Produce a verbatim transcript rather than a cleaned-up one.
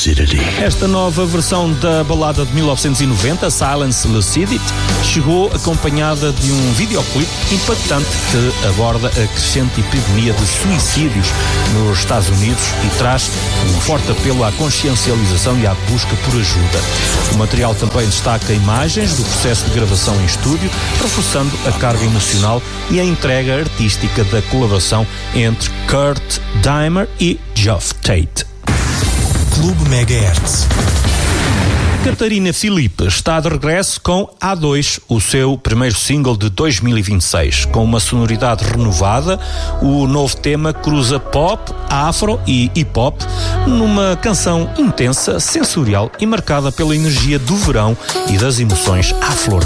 lucidity. Esta nova versão da balada de mil novecentos e noventa, Silence Lucidity, chegou acompanhada de um videoclipe impactante que aborda a crescente epidemia de suicídios nos Estados Unidos e traz um forte apelo à consciencialização e à busca por ajuda. O material também destaca imagens do processo de gravação em estúdio, reforçando a carga emocional e a entrega artística da colaboração entre Kurt Dahmer e Geoff Tate. Clube Megahertz. Catarina Filipe está de regresso com A dois, o seu primeiro single de dois mil e vinte e seis. Com uma sonoridade renovada, o novo tema cruza pop, afro e hip-hop numa canção intensa, sensorial e marcada pela energia do verão e das emoções à flor